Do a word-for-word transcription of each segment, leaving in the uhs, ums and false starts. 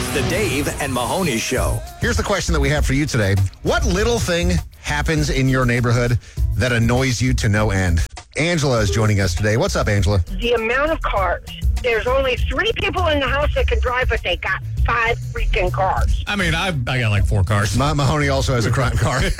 It's the Dave and Mahoney Show. Here's the question that we have for you today. What little thing happens in your neighborhood that annoys you to no end? Angela is joining us today. What's up, Angela? The amount of cars. There's only three people in the house that can drive, but they got five freaking cars. I mean, I I got like four cars. Ma- Mahoney also has a crime car. I,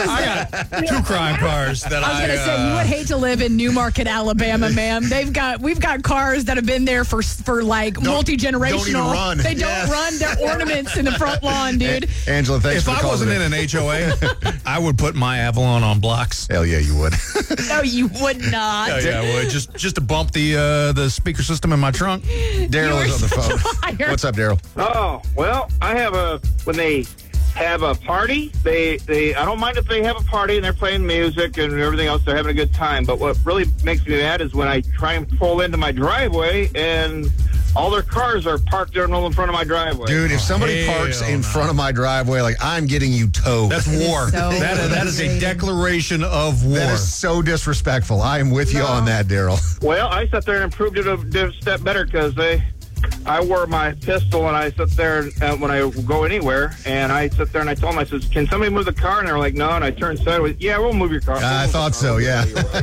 got two crime cars that I. I was going to uh, say, you would hate to live in Newmarket, Alabama, ma'am. They've got, we've got cars that have been there for, for like, multi-generational. don't even run. They don't Yeah. run. They're ornaments in the front lawn, dude. A- Angela, thanks If for the I call wasn't today. in an H O A, I would put my Avalon on blocks. Hell yeah, you would. No, you would not. Oh, yeah, I would. Just just to bump the uh, the speaker system in my trunk. Daryl is on the such a phone. liar. What's up, Daryl? Oh, well, I have a, when they have a party, they, they, I don't mind if they have a party and they're playing music and everything else, they're having a good time. But what really makes me mad is when I try and pull into my driveway and all their cars are parked there in front of my driveway. Dude, if somebody hell parks in no. front of my driveway, like, I'm getting you towed. That's war. so that, that is a frustrating. declaration of war. That is so disrespectful. I am with you on that, Daryl. Well, I sat there and improved it a a step better because they, I wore my pistol and I sit there uh, when I go anywhere and I sit there and I told them, I says, can somebody move the car? And they're like, no. And I turned sideways. Yeah, we'll move your car. We'll I move thought the so, car. yeah.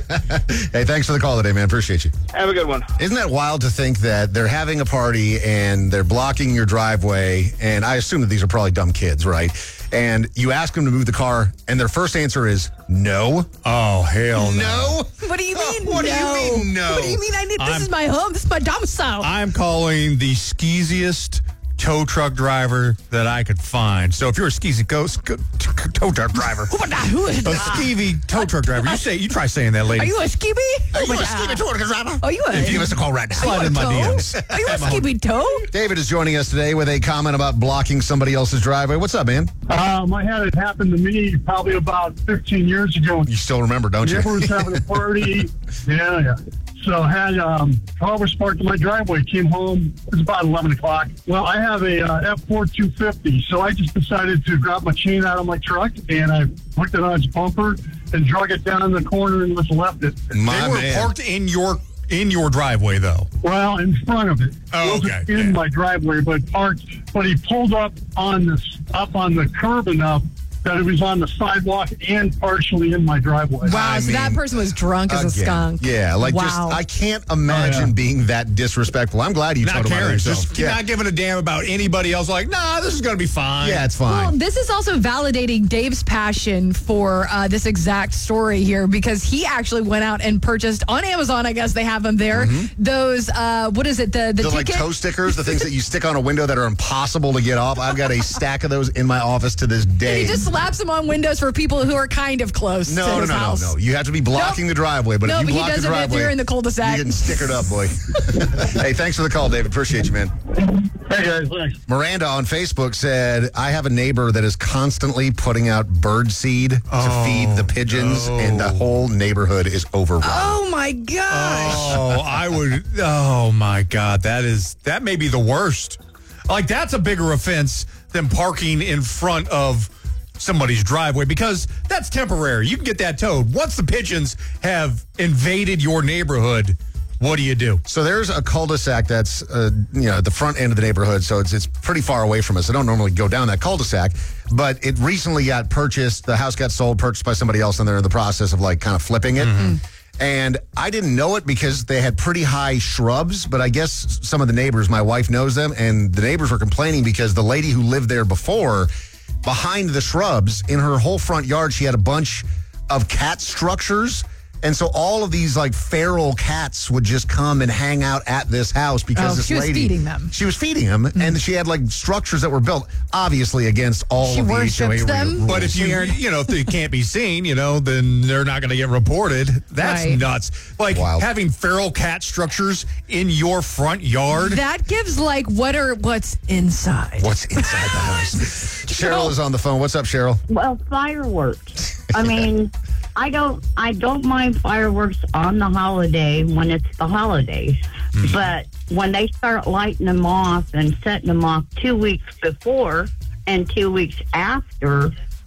Hey, thanks for the call today, man. Appreciate you. Have a good one. Isn't that wild to think that they're having a party and they're blocking your driveway? And I assume that these are probably dumb kids, right? And you ask them to move the car, and their first answer is no. Oh, hell no. No? What do you mean, What do you no? mean, no? What do you mean, I need, this I'm- is my home, this is my domicile. I'm calling the skeeziest tow truck driver that I could find. So if you're a skeezy go, sk- t- tow truck driver, Who would that- who is a that? skeevy tow truck driver, you say you try saying that, lady. Are you a skibby? Are you Oh, a my skeevy God. tow truck driver? Are you a... Give us a call right now. Slide in my toe? D Ms. Are you a skibby toe? David is joining us today with a comment about blocking somebody else's driveway. What's up, man? Um, I had it happen to me probably about fifteen years ago. You still remember, don't you? Neighbor was having a party. Yeah, yeah. So I had um, car was parked in my driveway. Came home. It was about eleven o'clock. Well, I have a uh, F four two fifty, so I just decided to grab my chain out of my truck and I hooked it on its bumper and drug it down in the corner and just left it. My They were man. parked in your in your driveway, though. Well, in front of it. Oh, It wasn't okay, in yeah. my driveway, but parked. But he pulled up on this up on the curb enough that it was on the sidewalk and partially in my driveway. Wow, I so that mean, person was drunk as a Again. skunk. Yeah, like just, Wow. I can't imagine Oh, yeah. being that disrespectful. I'm glad you Not told him out caring. yourself. Just Yeah. not giving a damn about anybody else. Like, nah, this is going to be fine. yeah, it's Well, fine. this is also validating Dave's passion for uh, this exact story here because he actually went out and purchased on Amazon. I guess they have them there. Those uh, what is it? The the, the like ticket. toe stickers, the things that you stick on a window that are impossible to get off. I've got a stack of those in my office to this And day. he just slaps them on windows for people who are kind of close no, to no, his no, no, house. no. You have to be blocking Nope. the driveway, but No, if you but he block the does it if driveway, you're in the cul-de-sac. you're getting stickered up, boy. Hey, thanks for the call, David. Appreciate you, man. Hey guys, thanks. Miranda on Facebook said, I have a neighbor that is constantly putting out bird seed to feed the pigeons, no. and the whole neighborhood is overrun. Oh my gosh! Oh, I would. Oh my God, that is that may be the worst. Like that's a bigger offense than parking in front of somebody's driveway because that's temporary. You can get that towed. Once the pigeons have invaded your neighborhood, what do you do? So there's a cul-de-sac that's, uh, you know, at the front end of the neighborhood, so it's it's pretty far away from us. I don't normally go down that cul-de-sac, but it recently got purchased. The house got sold, purchased by somebody else, and they're in the process of, like, kind of flipping it. And I didn't know it because they had pretty high shrubs, but I guess some of the neighbors, my wife knows them, and the neighbors were complaining because the lady who lived there before, behind the shrubs, in her whole front yard, she had a bunch of cat structures. And so all of these like feral cats would just come and hang out at this house because Oh, this she was lady feeding them. She was feeding them, and she had like structures that were built obviously against all She of the worships H O A them? rules. But if you, you know, if they can't be seen, you know, then they're not going to get reported. That's Right. nuts. Like Wild. having feral cat structures in your front yard. That gives like what are what's inside. What's inside the house? Cheryl is on the phone. What's up, Cheryl? Well, fireworks. I mean, I don't I don't mind fireworks on the holiday when it's the holidays. But when they start lighting them off and setting them off two weeks before and two weeks after,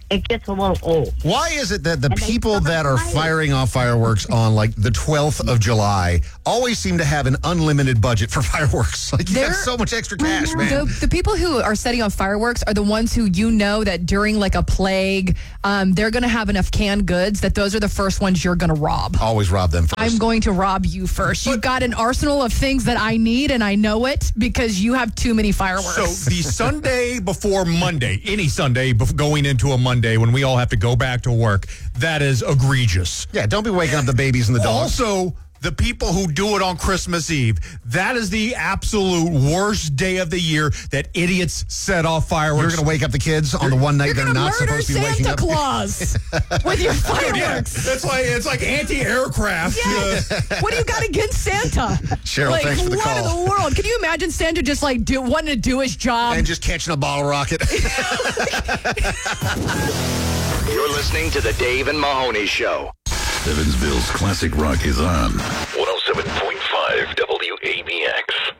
it gets a little old. Why is it that the And they people start that are fighting. firing off fireworks on like the twelfth of July always seem to have an unlimited budget for fireworks? Like you They're- have so much extra cash, man. The, the people who are setting off fireworks are the ones who you know that during like a plague, um, they're going to have enough canned goods that those are the first ones you're going to rob. Always rob them first. I'm going to rob you first. You've got an arsenal of things that I need, and I know it because you have too many fireworks. So the Sunday before Monday, any Sunday bef- going into a Monday when we all have to go back to work, that is egregious. yeah, don't be waking up the babies and the dogs. Also, the people who do it on Christmas Eve, that is the absolute worst day of the year that idiots set off fireworks. You're going to wake up the kids on the one night You're they're going to not murder supposed to be waking Santa up. Claus with your Yeah, fireworks. it's like it's like anti-aircraft. Yes. What do you got against Santa? Cheryl, like, thanks for the what call. in the world? Can you imagine Santa just like do, wanting to do his job? And just catching a bottle rocket. You're listening to the Dave and Mahoney Show. Evansville's classic rock is on one oh seven point five W A B X.